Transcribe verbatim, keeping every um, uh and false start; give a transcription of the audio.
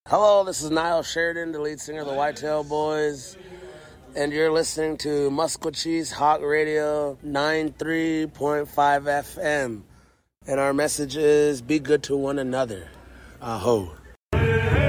Hello, this is Niall Sheridan, the lead singer of the Whitetail Boys, and you're listening to Musquecheese Hawk Radio ninety-three point five F M. And our message is, be good to one another. Aho.